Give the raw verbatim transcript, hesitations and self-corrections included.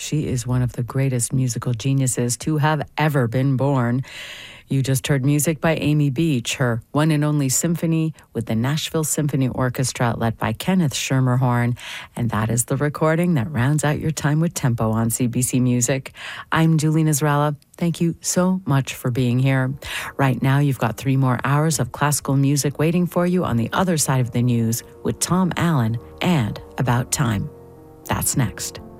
She is one of the greatest musical geniuses to have ever been born. You just heard music by Amy Beach, her one and only symphony with the Nashville Symphony Orchestra led by Kenneth Schermerhorn. And that is the recording that rounds out your time with Tempo on C B C Music. I'm Julene Israela. Thank you so much for being here. Right now, you've got three more hours of classical music waiting for you on the other side of the news with Tom Allen and About Time. That's next.